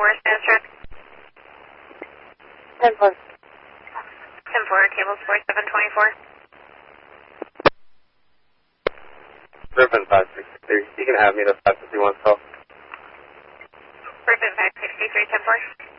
Stanstrip. 10-4. 10-4, cable 4724. Griffin 563. You can have me to 551 call. Griffin 563, 10-4.